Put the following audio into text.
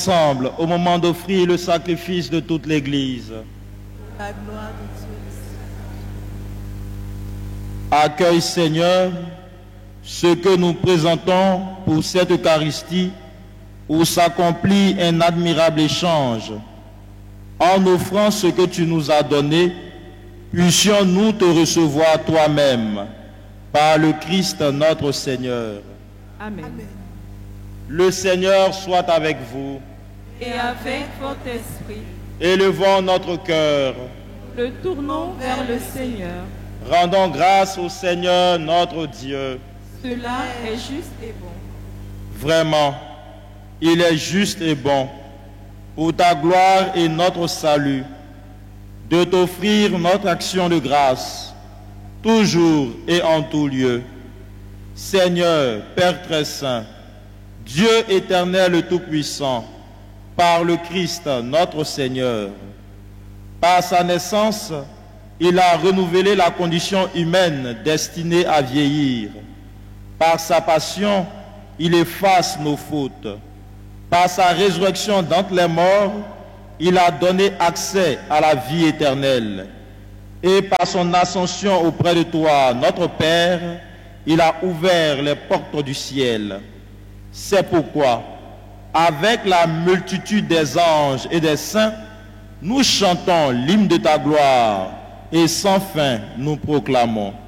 Ensemble, au moment d'offrir le sacrifice de toute l'Église. La gloire de Dieu. Accueille, Seigneur, ce que nous présentons pour cette Eucharistie où s'accomplit un admirable échange. En offrant ce que tu nous as donné, puissions-nous te recevoir toi-même par le Christ notre Seigneur. Amen. Amen. Le Seigneur soit avec vous. Et avec votre esprit, Élevons notre cœur. le tournons vers le Seigneur. Rendons grâce au Seigneur notre Dieu. Cela est juste et bon. Vraiment, il est juste et bon, pour ta gloire et notre salut, de t'offrir notre action de grâce, toujours et en tout lieu. Seigneur, Père très saint, Dieu éternel et tout-puissant, par le Christ notre Seigneur. Par sa naissance, il a renouvelé la condition humaine destinée à vieillir. Par sa passion, il efface nos fautes. Par sa résurrection d'entre les morts, il a donné accès à la vie éternelle. Et par son ascension auprès de toi, notre Père, il a ouvert les portes du ciel. C'est pourquoi, avec la multitude des anges et des saints, nous chantons l'hymne de ta gloire et sans fin nous proclamons.